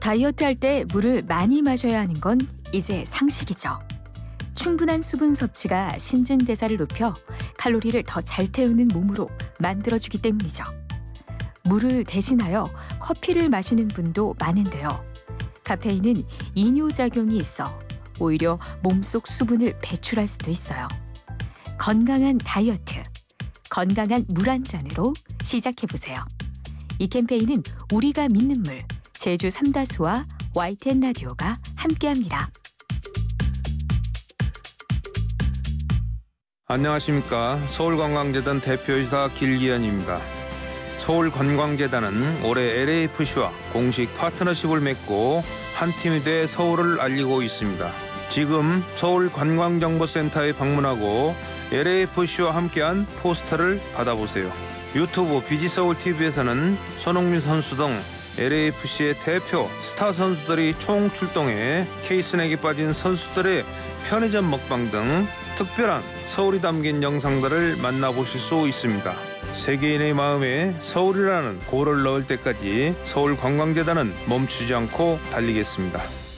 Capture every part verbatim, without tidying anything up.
다이어트할 때 물을 많이 마셔야 하는 건 이제 상식이죠. 충분한 수분 섭취가 신진대사를 높여 칼로리를 더 잘 태우는 몸으로 만들어주기 때문이죠. 물을 대신하여 커피를 마시는 분도 많은데요. 카페인은 이뇨작용이 있어 오히려 몸속 수분을 배출할 수도 있어요. 건강한 다이어트, 건강한 물 한 잔으로 시작해보세요. 이 캠페인은 우리가 믿는 물, 제주 삼다수와 와이티엔 라디오가 함께합니다. 안녕하십니까. 서울관광재단 대표이사 길기현입니다. 서울관광재단은 올해 엘에이에프씨와 공식 파트너십을 맺고 한 팀이 돼 서울을 알리고 있습니다. 지금 서울관광정보센터에 방문하고 엘에이에프씨와 함께한 포스터를 받아보세요. 유튜브 비지서울티비에서는 손흥민 선수 등 엘에이에프씨의 대표 스타 선수들이 총 출동해 케이스넥에 빠진 선수들의 편의점 먹방 등 특별한 서울이 담긴 영상들을 만나보실 수 있습니다. 세계인의 마음에 서울이라는 고를 넣을 때까지 서울관광재단은 멈추지 않고 달리겠습니다.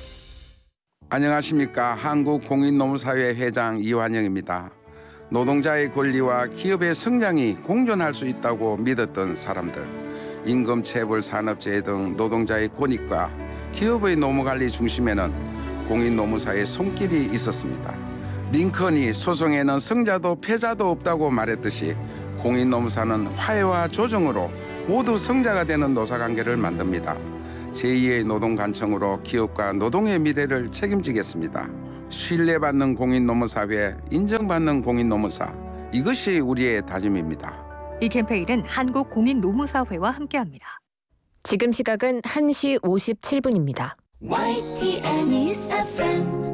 안녕하십니까. 한국공인노무사회 회장 이완영입니다. 노동자의 권리와 기업의 성장이 공존할 수 있다고 믿었던 사람들, 임금체불 산업재해 등 노동자의 권익과 기업의 노무관리 중심에는 공인노무사의 손길이 있었습니다. 링컨이 소송에는 승자도 패자도 없다고 말했듯이 공인노무사는 화해와 조정으로 모두 승자가 되는 노사관계를 만듭니다. 제이의 노동관청으로 기업과 노동의 미래를 책임지겠습니다. 신뢰받는 공인노무사회, 인정받는 공인노무사, 이것이 우리의 다짐입니다. 이 캠페인은 한국공인노무사회와 함께합니다. 지금 시각은 한 시 오십칠 분입니다. 와이티엔 News 에프엠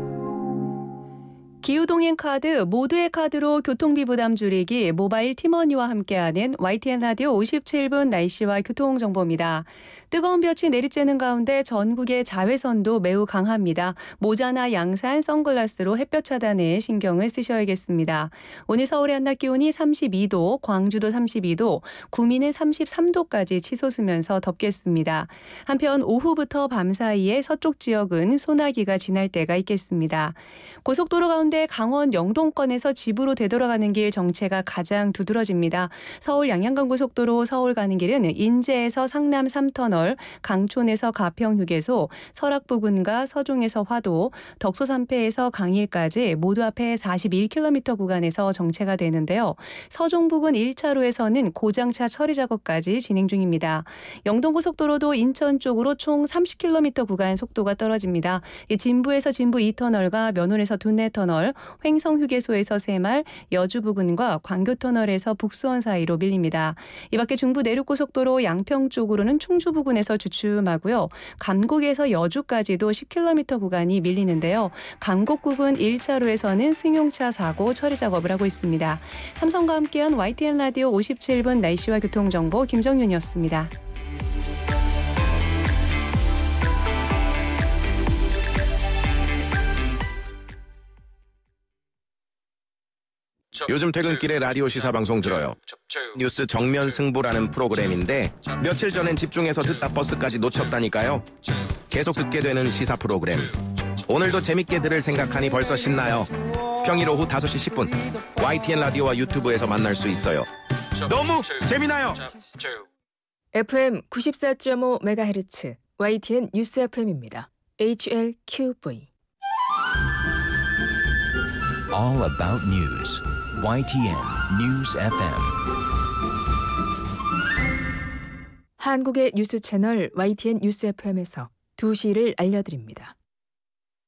기후동행 카드, 모두의 카드로 교통비 부담 줄이기 모바일 팀원이와 함께하는 와이티엔 라디오 오십칠 분 날씨와 교통정보입니다. 뜨거운 볕이 내리쬐는 가운데 전국의 자외선도 매우 강합니다. 모자나 양산, 선글라스로 햇볕 차단에 신경을 쓰셔야겠습니다. 오늘 서울의 한낮 기온이 삼십이 도, 광주도 삼십이 도, 구미는 삼십삼 도까지 치솟으면서 덥겠습니다. 한편 오후부터 밤 사이에 서쪽 지역은 소나기가 지날 때가 있겠습니다. 고속도로 가운데 강원 영동권에서 집으로 되돌아가는 길 정체가 가장 두드러집니다. 서울 양양간고속도로 서울 가는 길은 인제에서 상남 삼 터널, 강촌에서 가평휴게소, 설악 부근과 서종에서 화도, 덕소 삼패에서 강일까지 모두 앞에 사십일 킬로미터 구간에서 정체가 되는데요. 서종 부근 일 차로에서는 고장차 처리 작업까지 진행 중입니다. 영동고속도로도 인천 쪽으로 총 삼십 킬로미터 구간 속도가 떨어집니다. 진부에서 진부 이 터널과 면원에서 둔내 터널, 횡성휴게소에서 새말, 여주 부근과 광교터널에서 북수원 사이로 밀립니다. 이 밖에 중부 내륙고속도로 양평 쪽으로는 충주 부근에서 주춤하고요. 감곡에서 여주까지도 십 킬로미터 구간이 밀리는데요. 감곡 부근 일 차로에서는 승용차 사고 처리 작업을 하고 있습니다. 삼성과 함께한 와이티엔 라디오 오십칠 분 날씨와 교통정보 김정윤이었습니다. 요즘 퇴근길에 라디오 시사방송 들어요. 뉴스 정면 승부라는 프로그램인데 며칠 전엔 집중해서 듣다 버스까지 놓쳤다니까요. 계속 듣게 되는 시사 프로그램. 오늘도 재밌게 들을 생각하니 벌써 신나요. 평일 오후 다섯 시 십 분 와이티엔 라디오와 유튜브에서 만날 수 있어요. 너무 재미나요. 에프엠 구십사 점 오 메가헤르츠 와이티엔 뉴스 에프엠입니다. 에이치엘큐브이 All about news. 와이티엔 News 에프엠. 한국의 뉴스 채널 와이티엔 뉴스 에프엠에서 두 시를 알려드립니다.